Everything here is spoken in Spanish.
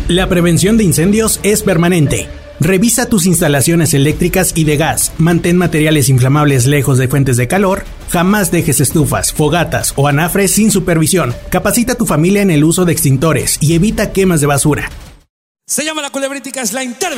La prevención de incendios es permanente. Revisa tus instalaciones eléctricas y de gas, mantén materiales inflamables lejos de fuentes de calor, jamás dejes estufas, fogatas o anafres sin supervisión, capacita a tu familia en el uso de extintores y evita quemas de basura. Se llama La Culebrítica, es la intervención.